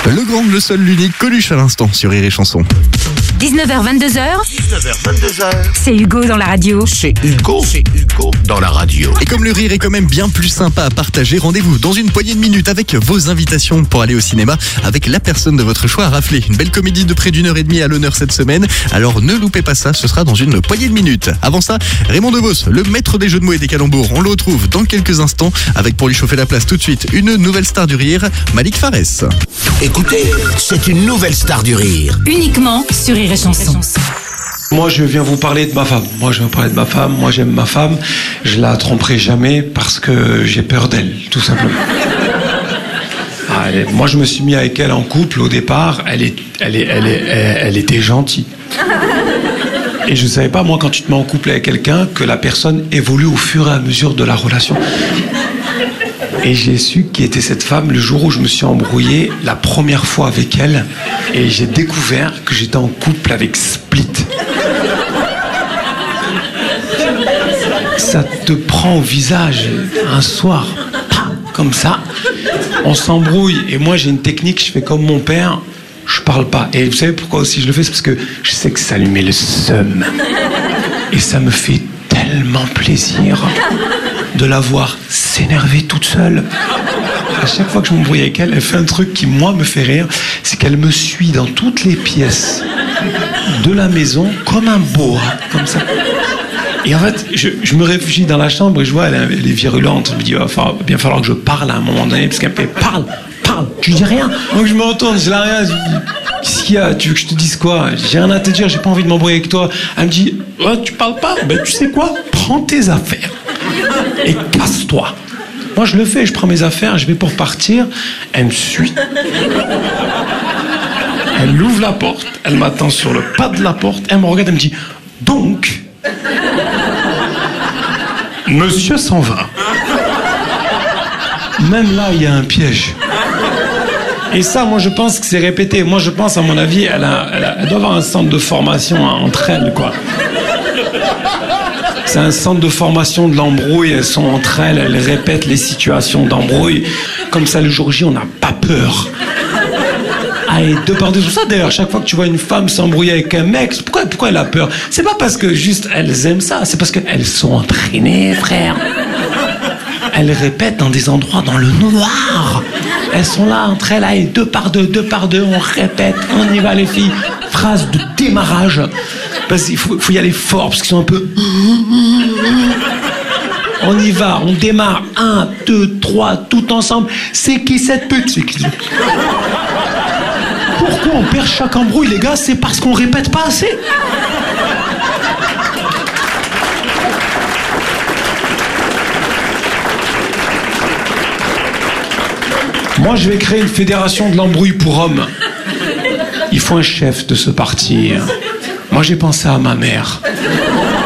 Le grand, le seul, l'unique, Coluche à l'instant sur Rire et Chanson. 19h22h. C'est Hugo dans la radio. C'est Hugo dans la radio. Et comme le rire est quand même bien plus sympa à partager, rendez-vous dans une poignée de minutes avec vos invitations pour aller au cinéma avec la personne de votre choix à rafler. Une belle comédie de près d'1h30 à l'honneur cette semaine. Alors ne loupez pas ça, ce sera dans une poignée de minutes. Avant ça, Raymond DeVos, le maître des jeux de mots et des calembours. On le retrouve dans quelques instants avec, pour lui chauffer la place tout de suite, une nouvelle star du rire, Malik Farès. Écoutez, c'est une nouvelle star du rire. Uniquement sur Rire et Chanson. Moi, je viens vous parler de ma femme. Moi, j'aime ma femme. Je la tromperai jamais parce que j'ai peur d'elle, tout simplement. Moi, je me suis mis avec elle en couple au départ. Elle était gentille. Et je savais pas, moi, quand tu te mets en couple avec quelqu'un, que la personne évolue au fur et à mesure de la relation. Et j'ai su qui était cette femme le jour où je me suis embrouillé la première fois avec elle. Et j'ai découvert que j'étais en couple avec Split. Ça te prend au visage un soir, comme ça. On s'embrouille. Et moi, j'ai une technique, je fais comme mon père, je parle pas. Et vous savez pourquoi aussi je le fais? C'est parce que je sais que ça lui met le seum. Et ça me fait tellement plaisir de la voir s'énerver toute seule. À chaque fois que je m'embrouille avec elle, elle fait un truc qui, moi, me fait rire. C'est qu'elle me suit dans toutes les pièces de la maison comme un boa, comme ça. Et en fait, je me réfugie dans la chambre et je vois, elle est virulente. Je me dis, il va bien falloir que je parle à un moment donné, parce qu'elle me fait, parle, tu dis rien. Donc je me retourne, je la regarde, je dis, qu'est-ce qu'il y a? Tu veux que je te dise quoi? J'ai rien à te dire, j'ai pas envie de m'embrouiller avec toi. Elle me dit, oh, tu parles pas? Ben tu sais quoi? Prends tes affaires et casse-toi. Moi je le fais, je prends mes affaires, je vais pour partir, elle me suit. Elle ouvre la porte, elle m'attend sur le pas de la porte, elle me regarde, elle me dit, donc, monsieur s'en va. Même là, il y a un piège. Et ça, moi, je pense que c'est répété. Moi, je pense, à mon avis, elle doit avoir un centre de formation entre elles, quoi. C'est un centre de formation de l'embrouille. Elles sont entre elles, elles répètent les situations d'embrouille. Comme ça, le jour J, on n'a pas peur. Ah, et deux par deux, c'est ça d'ailleurs, chaque fois que tu vois une femme s'embrouiller avec un mec, pourquoi elle a peur? C'est pas parce que juste elles aiment ça, c'est parce qu'elles sont entraînées, frère. Elles répètent dans des endroits dans le noir. Elles sont là entre elles, et deux par deux, on répète, on y va les filles. Phrase de démarrage. Parce qu'il faut y aller fort, parce qu'ils sont un peu... On y va, on démarre. 1, 2, 3, tout ensemble. C'est qui cette pute? C'est qui? Pourquoi on perd chaque embrouille, les gars? C'est parce qu'on répète pas assez. Moi, je vais créer une fédération de l'embrouille pour hommes. Il faut un chef de ce parti. Moi, j'ai pensé à ma mère.